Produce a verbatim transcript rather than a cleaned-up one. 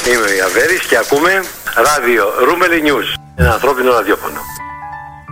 Είμαι ο Ιαβέρης και ακούμε ράδιο Ρούμελι News, ένα ανθρώπινο ραδιόφωνο.